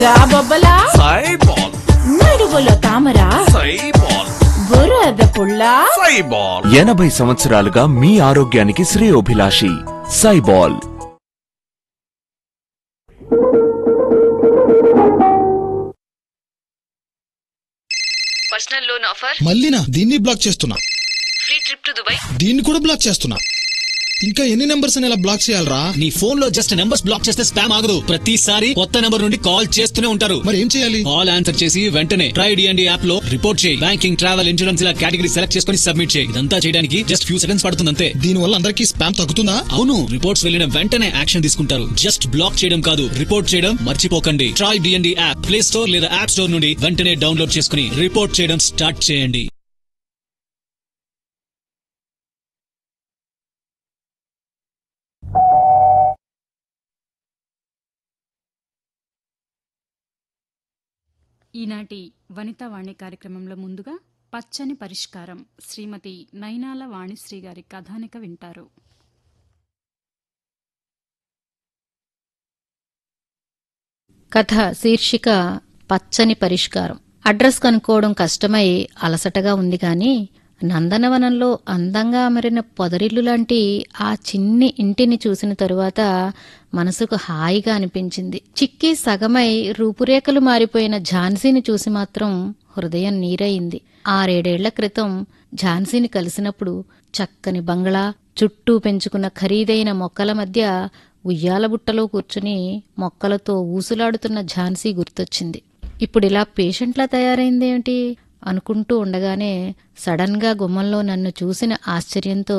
రాబొబ్బలా సైబాల్, నడువులో తామరా సైబాల్, బురద పుల్లా సైబాల్. 80 సంవత్సరాలుగా మీ ఆరోగ్యానికి శ్రేయోభిలాషి సైబాల్. Personal loan offer. మళ్ళీనా? దీన్ని బ్లాక్ చేస్తున్నా. Free trip to Dubai. దీన్ని కూడా బ్లాక్ చేస్తున్నా. ఇంకా ఎన్ని నెంబర్స్ అని ఇలా బ్లాక్ చేయాలరా? నీ ఫోన్ లో జస్ట్ నెంబర్స్ బ్లాక్ చేస్తే స్పామ్ ఆగదు. ప్రతిసారి కొత్త నెంబర్ నుండి కాల్ చేస్తూనే ఉంటారు. మరి ఏం చేయాలి? కాల్ ఆన్సర్ చేసి వెంటనే ట్రై డిఎండి యాప్ లో రిపోర్ట్ చేయి. బ్యాంకింగ్, ట్రావెల్, ఇన్సూరెన్స్ ఇలా కేటగిరీ సెలెక్ట్ చేసుకుని సబ్మిట్ చేయి. ఇదంతా చేయడానికి జస్ట్ ఫ్యూ సెకండ్స్ పడుతుంది అంతే. దీని వల్ల అందరికీ స్పామ్ తగ్గుతుందా? అవును, రిపోర్ట్స్ వెళ్ళిన వెంటనే యాక్షన్ తీసుకుంటారు. జస్ట్ బ్లాక్ చేయడం కాదు, రిపోర్ట్ చేయడం మర్చిపోకండి. Try DND app play store లేదా యాప్ స్టోర్ నుండి వెంటనే డౌన్లోడ్ చేసుకుని రిపోర్ట్ చేయడం స్టార్ట్ చేయండి. ఈనాటి వనితావాణి కార్యక్రమంలో ముందుగా పచ్చని పరిష్కారం శ్రీమతి నైనాల వాణిశ్రీ గారి కథానిక వింటారు. కథ శీర్షిక పచ్చని పరిష్కారం. అడ్రస్ కనుక్కోవడం కష్టమై అలసటగా ఉంది గాని నందనవనంలో అందంగా అమరిన పొదరిల్లు లాంటి ఆ చిన్ని ఇంటిని చూసిన తరువాత మనసుకు హాయిగా అనిపించింది. చిక్కి సగమై రూపురేఖలు మారిపోయిన ఝాన్సీని చూసి మాత్రం హృదయం నీరయింది. 6-7 ఏళ్ల క్రితం ఝాన్సీని కలిసినప్పుడు చక్కని బంగ్లా, చుట్టూ పెంచుకున్న ఖరీదైన మొక్కల మధ్య ఉయ్యాల బుట్టలో కూర్చుని మొక్కలతో ఊసులాడుతున్న ఝాన్సీ గుర్తొచ్చింది. ఇప్పుడిలా పేషెంట్లా తయారైందేమిటి అనుకుంటూ ఉండగానే సడన్ గా గుమ్మంలో నన్ను చూసిన ఆశ్చర్యంతో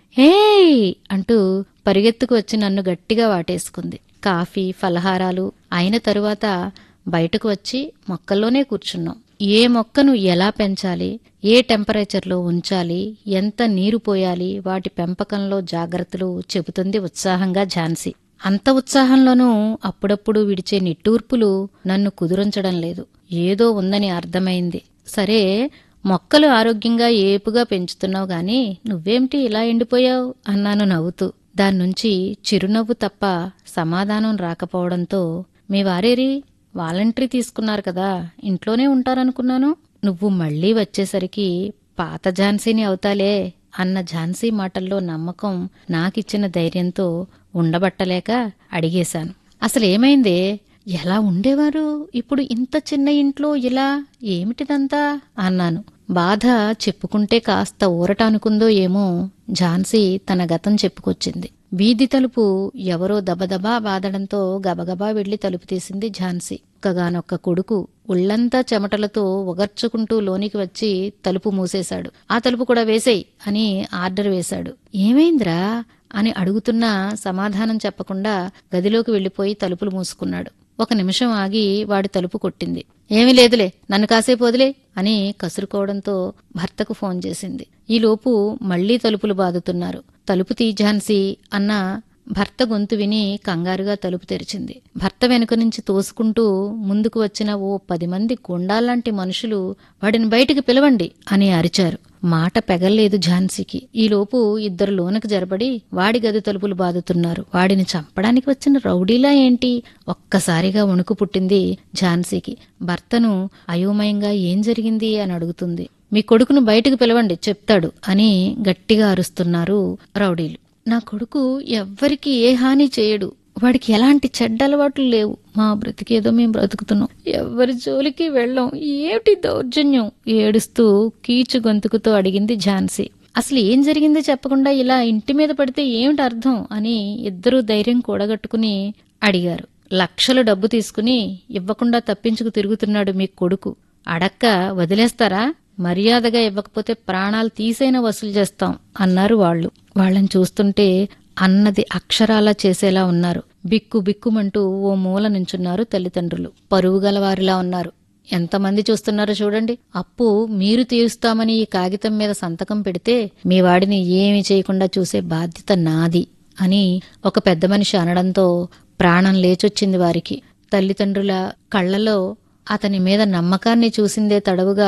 హేయ్ అంటూ పరిగెత్తుకు వచ్చి నన్ను గట్టిగా వాటేసుకుంది. కాఫీ, ఫలహారాలు అయిన తరువాత బయటకు వచ్చి మొక్కల్లోనే కూర్చున్నాం. ఏ మొక్కను ఎలా పెంచాలి, ఏ టెంపరేచర్లో ఉంచాలి, ఎంత నీరు పోయాలి, వాటి పెంపకంలో జాగ్రత్తలు చెబుతుంది ఉత్సాహంగా ఝాన్సీ. అంత ఉత్సాహంలోనూ అప్పుడప్పుడు విడిచే నిట్టూర్పులు నన్ను కుదురించడం లేదు. ఏదో ఉందని అర్థమైంది. సరే, మొక్కలు ఆరోగ్యంగా ఏపుగా పెంచుతున్నావు గాని నువ్వేమిటి ఇలా ఎండిపోయావు అన్నాను నవ్వుతూ. దాన్నుంచి చిరునవ్వు తప్ప సమాధానం రాకపోవడంతో మీ వారేరి వాలంటరీ తీసుకున్నారు కదా, ఇంట్లోనే ఉంటారనుకున్నాను. నువ్వు మళ్లీ వచ్చేసరికి పాత ఝాన్సీని అవుతాలే అన్న ఝాన్సీ మాటల్లో నమ్మకం నాకిచ్చిన ధైర్యంతో ఉండబట్టలేక అడిగేశాను. అసలేమైందే? ఎలా ఉండేవారు? ఇప్పుడు ఇంత చిన్న ఇంట్లో ఇలా ఏమిటిదంతా అన్నాను. బాధ చెప్పుకుంటే కాస్త ఊరట అనుకుందో ఏమో ఝాన్సీ తన గతం చెప్పుకొచ్చింది. వీధి తలుపు ఎవరో దబదబా బాదడంతో గబగబా వెళ్లి తలుపు తీసింది ఝాన్సీ. ఒక్కగానొక్క కొడుకు ఒళ్లంతా చెమటలతో ఒగర్చుకుంటూ లోనికి వచ్చి తలుపు మూసేశాడు. ఆ తలుపు కూడా వేసేయ్ అని ఆర్డర్ వేశాడు. ఏమైందిరా అని అడుగుతున్నా సమాధానం చెప్పకుండా గదిలోకి వెళ్లిపోయి తలుపులు మూసుకున్నాడు. 1 నిమిషం ఆగి వాడి తలుపు కొట్టింది. ఏమీ లేదులే, నన్ను కాసేపు వదిలే అని కసురుకోవడంతో భర్తకు ఫోన్ చేసింది. ఈలోపు మళ్లీ తలుపులు బాదుతున్నారు. తలుపు తీ ఝాన్సీ అన్న భర్త గొంతు విని కంగారుగా తలుపు తెరిచింది. భర్త వెనుక నుంచి తోసుకుంటూ ముందుకు వచ్చిన ఓ 10 మంది గుండాల్లాంటి మనుషులు వాడిని బయటికి పిలవండి అని అరిచారు. మాట పెగల్లేదు ఝాన్సీకి. ఈలోపు 2 లోనికి జరబడి వాడి గది తలుపులు బాదుతున్నారు. వాడిని చంపడానికి వచ్చిన రౌడీలా ఏంటి? ఒక్కసారిగా వణుకు పుట్టింది ఝాన్సీకి. భర్తను అయోమయంగా ఏం జరిగింది అని అడుగుతుంది. మీ కొడుకును బయటికి పిలవండి, చెప్తాడు అని గట్టిగా అరుస్తున్నారు రౌడీలు. నా కొడుకు ఎవ్వరికి ఏ హాని చేయడు, వాడికి ఎలాంటి చెడ్డ అలవాట్లు లేవు, మా బ్రతికేదో మేం బ్రతుకుతున్నాం, ఎవ్వరి జోలికి వెళ్ళం, ఏమిటి దౌర్జన్యం ఏడుస్తూ కీచు గొంతుకుతో అడిగింది ఝాన్సీ. అసలు ఏం జరిగిందో చెప్పకుండా ఇలా ఇంటి మీద పడితే ఏమిటి అర్థం అని 2 ధైర్యం కూడగట్టుకుని అడిగారు. లక్షలు డబ్బు తీసుకుని ఇవ్వకుండా తప్పించుకు తిరుగుతున్నాడు మీ కొడుకు, అడక్క వదిలేస్తారా? మర్యాదగా ఇవ్వకపోతే ప్రాణాలు తీసైనా వసూలు చేస్తాం అన్నారు వాళ్ళు. వాళ్ళని చూస్తుంటే అన్నది అక్షరాలా చేసేలా ఉన్నారు. బిక్కు బిక్కుమంటూ ఓ మూల నుంచున్నారు తల్లిదండ్రులు. పరువుగలవారిలా ఉన్నారు. ఎంతమంది చూస్తున్నారో చూడండి. అప్పు మీరు తీరుస్తామని ఈ కాగితం మీద సంతకం పెడితే మీ వాడిని ఏమీ చేయకుండా చూసే బాధ్యత నాది అని ఒక పెద్ద మనిషి అనడంతో ప్రాణం లేచొచ్చింది వారికి. తల్లిదండ్రుల కళ్లలో అతని మీద నమ్మకాన్ని చూసిందే తడవుగా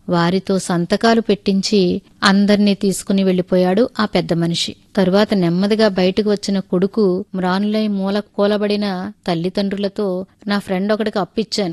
వారితో సంతకాలు పెట్టించి అందర్నీ తీసుకుని వెళ్లిపోయాడు ఆ పెద్ద మనిషి. తరువాత నెమ్మదిగా బయటకు వచ్చిన కొడుకు మ్రానులై మూల కూలబడిన తల్లిదండ్రులతో, నా ఫ్రెండ్ ఒకడికి అప్పిచ్చాను,